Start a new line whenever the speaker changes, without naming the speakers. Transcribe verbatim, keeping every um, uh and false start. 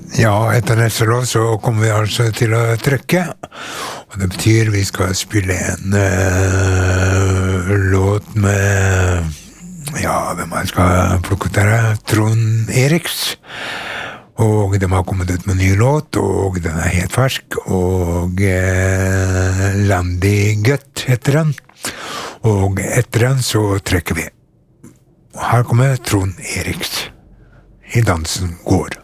Ja, etter neste låt så kommer vi altså til å trykke, og det betyr vi skal spille en uh, låt med, ja, hvem man skal plukke ut der, Trond Eriks, og de har kommet ut med en ny låt, og den er helt fersk, og uh, Landy Gutt heter den, og etter den så trykker vi. Og her kommer Trond Eriks, I dansen går.